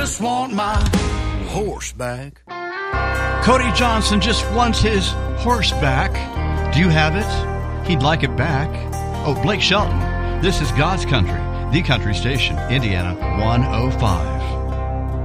Just want my horse back. Cody Johnson just wants his horse back. Do you have it? He'd like it back. Oh, Blake Shelton. This is God's Country, the country station, Indiana 105.